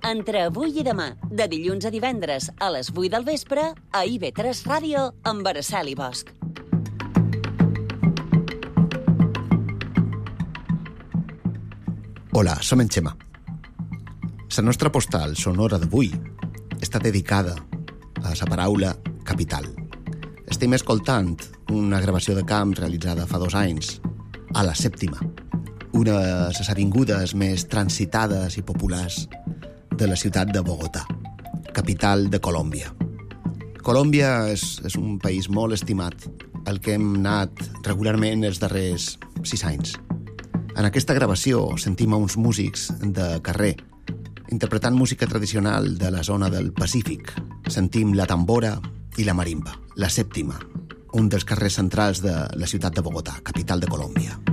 entre avui i demà, de dilluns a divendres a les 8 del vespre, a IB3 Ràdio, amb Araceli Bosch. Hola, som en Xema. La nostra postal sonora d'avui està dedicada a la paraula capital. Estem escoltant una gravació de camp realitzada fa 2 anys a la Sèptima, una de les avingudes més transitades i populars de la ciutat de Bogotà, capital de Colòmbia. Colòmbia és un país molt estimat, al que hem anat regularment els darrers 6 anys. En aquesta gravació sentim a uns músics de carrer interpretant música tradicional de la zona del Pacífic. Sentim la tambora i la marimba, la Sèptima, un dels carrers centrals de la ciutat de Bogotà, capital de Colòmbia.